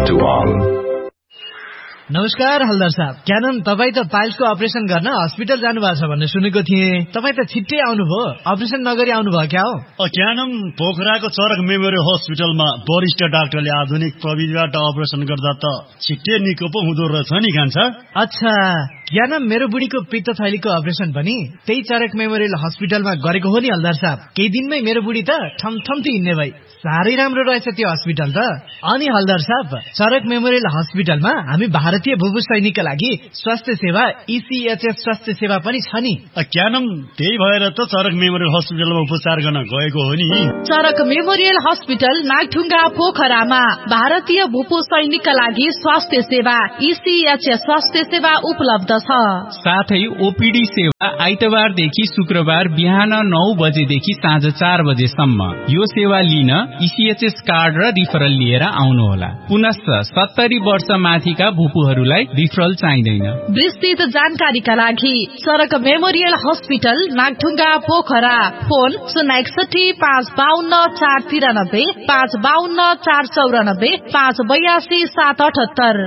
to all. नमस्कार हल्दार साहब, क्या नाम तपाईँ त पाइल्सको अपरेसन गर्न हस्पिटल जानुभएको छ भन्ने सुनेको थिएँ। तपाईँ त छिट्टै आउनुभयो, अपरेसन नगरी आउनुभयो क्या हो? क्या नाम पोखराको चरक मेमोरियल हस्पिटलमा वरिष्ठ डाक्टरले आधुनिक प्रविधिबाट अपरेसन गर्दा त छिट्टै निको पो हुँदो रहेछ नि कान्छ। अच्छा, क्या नाम मेरो बुढीको पित्त थैलीको अपरेसन पनि त्यही चरक मेमोरियल हस्पिटलमा गरेको हो नि हल्दार साहब। केही दिनमै मेरो बुढी त ठमठम्ती हिँड्ने भई। साह्रै राम्रो रहेछ त्यो हस्पिटल त। अनि हल्दार साहब, चरक मेमोरियल हस्पिटलमा हामी भारतीय भूभू सैनिकका लागि स्वास्थ्य सेवा ECHS स्वास्थ्य सेवा पनि छ नि। क्या नाम त्यही भएर त चरक मेमोरियल हस्पिटलमा उपचार गर्न गएको हो नि। चरक मेमोरियल हस्पिटल नागढुङ्गा पोखरामा भारतीय भूपू सैनिकका लागि स्वास्थ्य सेवा ECHS स्वास्थ्य सेवा उपलब्ध छ। साथै ओपीडी सेवा आइतबारदेखि शुक्रबार बिहान 9 बजेदेखि साँझ 4 बजेसम्म। यो सेवा लिन ECHS कार्ड र रिफरल लिएर आउनुहोला। पुनश्च 70 वर्ष माथिका भूपूहरूलाई रिफरल चाहिँदैन। विस्तृत जानकारीका लागि चरक memorial hospital Nagdhunga Pokhara, phone 061 552 493 552 494 582 778।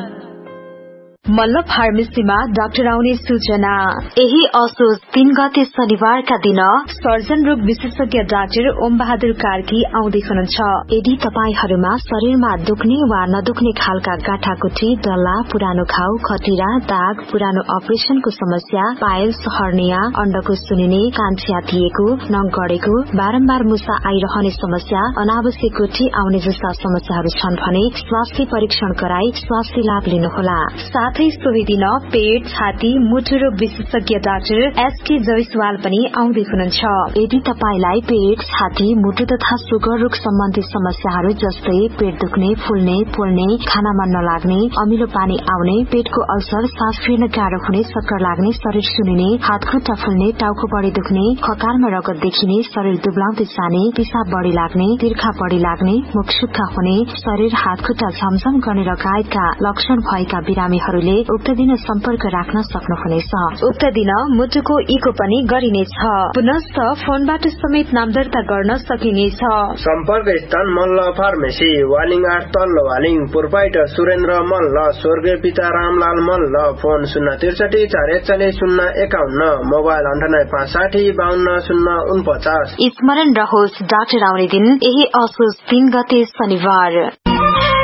Malla फार्मेसीमा doctor आउने सूचना। यही असोज 3 गते शनिबारका दिन सर्जन रोग विशेषज्ञ डाक्टर ओम बहादुर कार्की आउँदै हुनुहुन्छ। यदि तपाईहरूमा शरीरमा दुख्ने वा नदुख्ने खालका गाँठाकुटी, डल्ला, पुरानो घाउ, खटिरा, दाग, पुरानो अपरेसनको समस्या, पाइल्स, हर्निया, अण्डको सुनिने, कान च्यातिएको, नङ गडेको, बारम्बार मुसा आइरहने समस्या, अनावश्यक गुठी आउने जस्ता समस्याहरू छन् भने स्वास्थ्य परीक्षण गराई स्वास्थ्य लाभ लिनुहोला। साथै सोही दिन पेट, छाती, मुटु रोग विशेषज्ञ डाक्टर SK जयसवाल पनि आउँदै हुनुहुन्छ। यदि तपाईलाई पेट, छाती, मुटु तथा सुगर रोग सम्बन्धी समस्याहरू जस्तै पेट दुख्ने, फुल्ने, पोल्ने, खाना मन नलाग्ने, अमिलो पानी आउने, पेटको अल्सर, सास फेर्न गाह्रो हुने, चक्कर लाग्ने, शरीर सुनिने, हात खुट्टा फुल्ने, टाउको बढी दुख्ने, खकालमा रगत देखिने, शरीर दुब्लाउँदै जाने, पिसाब बढी लाग्ने, तिर्खा बढी लाग्ने, मुख सुक्खा हुने, शरीर हात खुट्टा झमझम गर्ने लगायतका लक्षण भएका बिरामीहरू उक्त दिन सम्पर्क राख्न सक्नुहुनेछ। उक्त दिन मुटुको इको पनि गरिनेछ। पुनश्च फोनबाट समेत नाम दर्ता गर्न सकिनेछ। सम्पर्क स्थान मल्ल फार्मेसी, वालिङ 8 तल्लो वालिङ, प्रोपाइटर सुरेन्द्र मल्ल, स्वर्गीय पिता रामलाल मल्ल। Phone 063 441 051, mobile 98 560 52 049। स्मरण रहोस्, डाक्टर आउने दिन यही असोज 3 गते शनिबार।